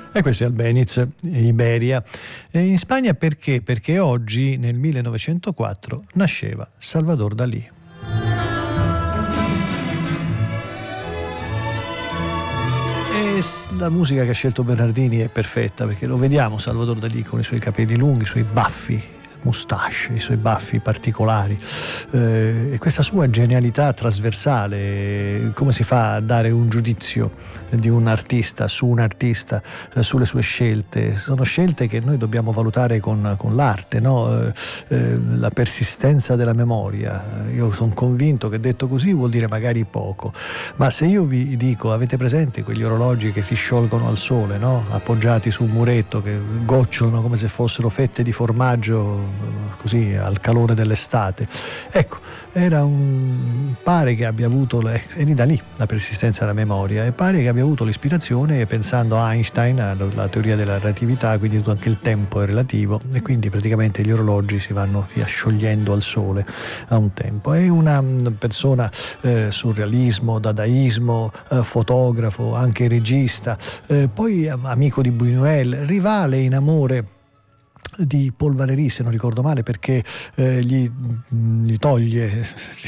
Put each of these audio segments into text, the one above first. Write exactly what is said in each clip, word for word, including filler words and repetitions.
E questo è Albéniz, Iberia. E in Spagna perché? Perché oggi, nel millenovecentoquattro, nasceva Salvador Dalì. E la musica che ha scelto Bernardini è perfetta, perché lo vediamo Salvador Dalì con i suoi capelli lunghi, i suoi baffi, moustache, i suoi baffi particolari, eh, e questa sua genialità trasversale. Come si fa a dare un giudizio di un artista su un artista, eh, sulle sue scelte? Sono scelte che noi dobbiamo valutare con, con l'arte, no? Eh, eh, la persistenza della memoria. Io sono convinto che detto così vuol dire magari poco, ma se io vi dico, avete presente quegli orologi che si sciolgono al sole, no? Appoggiati su un muretto, che gocciolano come se fossero fette di formaggio così al calore dell'estate? Ecco, era un pare che abbia avuto le, è di da lì la persistenza della memoria, e pare che abbia avuto l'ispirazione pensando a Einstein, alla teoria della relatività, quindi tutto anche il tempo è relativo, e quindi praticamente gli orologi si vanno via sciogliendo al sole a un tempo. È una persona eh, surrealismo, dadaismo, eh, fotografo, anche regista, eh, poi amico di Buñuel, rivale in amore di Paul Valéry, se non ricordo male, perché eh, gli, gli toglie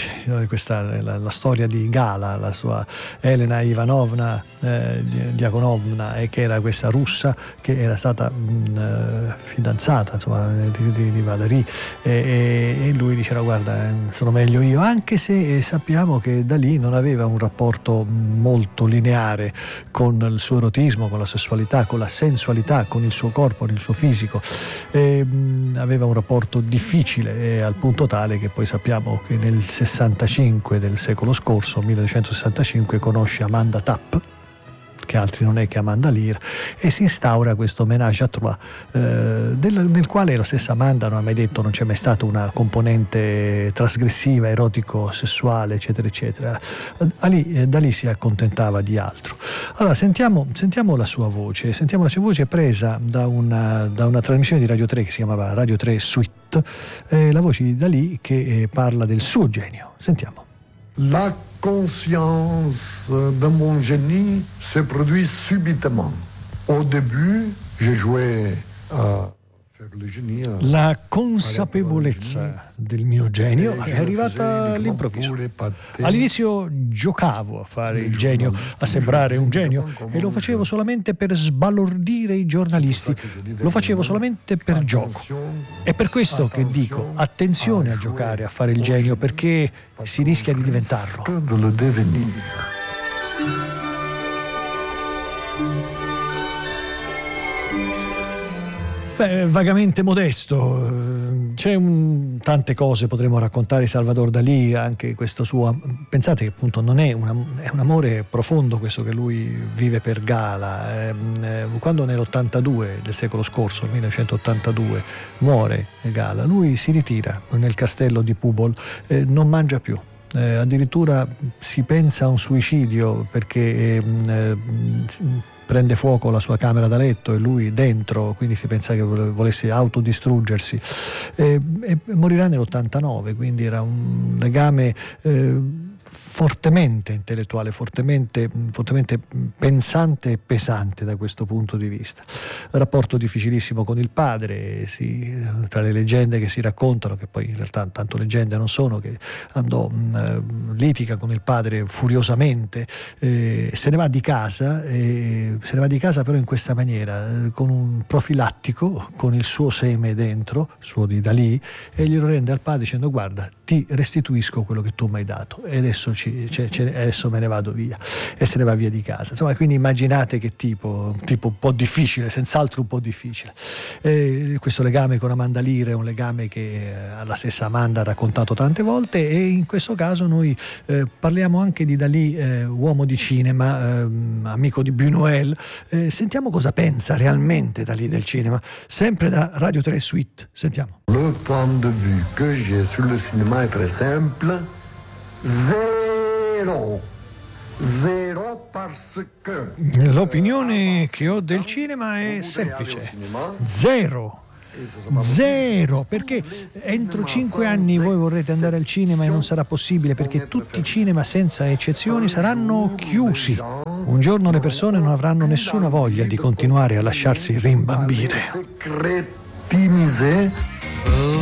questa la, la storia di Gala, la sua Elena Ivanovna eh, Diakonovna, e che era questa russa che era stata mh, fidanzata, insomma, di, di, di Valéry, e, e lui diceva: guarda, sono meglio io, anche se sappiamo che Dalì non aveva un rapporto molto lineare con il suo erotismo, con la sessualità, con la sensualità, con il suo corpo, con il suo fisico. E, mh, aveva un rapporto difficile, e al punto tale che poi sappiamo che nel sessantacinque del secolo scorso, millenovecentosessantacinque, conosce Amanda Tapp, che altri non è che Amanda Lear, e si instaura questo ménage à trois, eh, del, nel quale la stessa Amanda non ha mai detto, non c'è mai stata una componente trasgressiva, erotico, sessuale, eccetera eccetera. Ali, da lì si accontentava di altro. Allora sentiamo, sentiamo la sua voce, sentiamo la sua voce presa da una, da una trasmissione di Radio tre che si chiamava Radio tre Suite, eh, la voce di Dalì che eh, parla del suo genio. Sentiamo. La conscience de mon génie se produit subitement. Au début, je jouais à faire le génie. La consapevolezza del mio genio è arrivata all'improvviso. All'inizio giocavo a fare il genio, a sembrare un genio, e lo facevo solamente per sbalordire i giornalisti, lo facevo solamente per gioco. È per questo che dico: attenzione a giocare, a fare il genio, perché si rischia di diventarlo. Beh, vagamente modesto. C'è un, tante cose potremmo raccontare di Salvador Dalì, anche questo suo. Pensate che appunto non è, una, è un amore profondo questo che lui vive per Gala. Eh, quando nell'ottantadue del secolo scorso, millenovecentottantadue, muore Gala, lui si ritira nel castello di Púbol, eh, non mangia più. Eh, addirittura si pensa a un suicidio, perché eh, eh, prende fuoco la sua camera da letto e lui dentro, quindi si pensa che volesse autodistruggersi, e, e morirà nell'ottantanove, quindi era un legame eh, fortemente intellettuale, fortemente, fortemente pensante e pesante da questo punto di vista. Rapporto difficilissimo con il padre, si, tra le leggende che si raccontano, che poi in realtà tanto leggende non sono, che andò, mh, litiga con il padre furiosamente, eh, se ne va di casa, eh, se ne va di casa però in questa maniera, eh, con un profilattico con il suo seme dentro, suo di Dalì, e glielo rende al padre dicendo: guarda, ti restituisco quello che tu mi hai dato, e adesso Ci, c- c- adesso me ne vado via, e se ne va via di casa. Insomma, quindi immaginate che tipo, tipo un po' difficile, senz'altro un po' difficile. E questo legame con Amanda Lear è un legame che eh, la stessa Amanda ha raccontato tante volte, e in questo caso noi eh, parliamo anche di Dalì, eh, uomo di cinema, eh, amico di Buñuel. Eh, sentiamo cosa pensa realmente Dalì del cinema, sempre da Radio tre Suite. Sentiamo. Le point de vue que j'ai sur le cinéma est très simple. Zero. Zero parce che... L'opinione che ho del cinema è semplice. Zero. Zero, perché entro cinque anni voi vorrete andare al cinema e non sarà possibile, perché tutti i cinema senza eccezioni saranno chiusi. Un giorno le persone non avranno nessuna voglia di continuare a lasciarsi rimbambire.